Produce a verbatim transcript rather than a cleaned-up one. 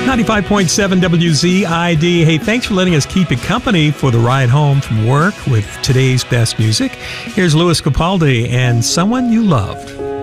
ninety-five point seven W Z I D. Hey, thanks for letting us keep you company for the ride home from work with today's best music. Here's Louis Capaldi and Someone You Loved.